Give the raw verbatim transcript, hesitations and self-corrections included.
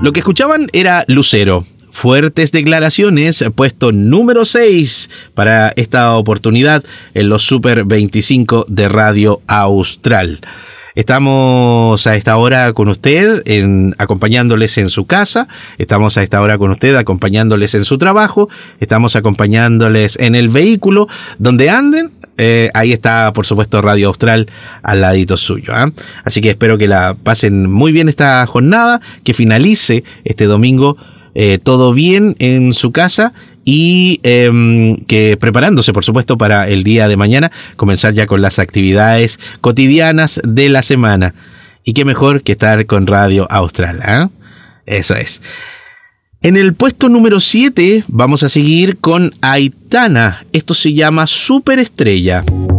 Lo que escuchaban era Lucero. Fuertes declaraciones, puesto número seis para esta oportunidad en los Super veinticinco de Radio Austral. Estamos a esta hora con usted, en, acompañándoles en su casa, estamos a esta hora con usted acompañándoles en su trabajo, estamos acompañándoles en el vehículo, donde anden, eh, ahí está por supuesto Radio Austral al ladito suyo, ¿eh? Así que espero que la pasen muy bien esta jornada, que finalice este domingo eh, todo bien en su casa. Y eh, que preparándose, por supuesto, para el día de mañana, comenzar ya con las actividades cotidianas de la semana. Y qué mejor que estar con Radio Austral, ¿eh? Eso es. En el puesto número siete vamos a seguir con Aitana. Esto se llama Superestrella.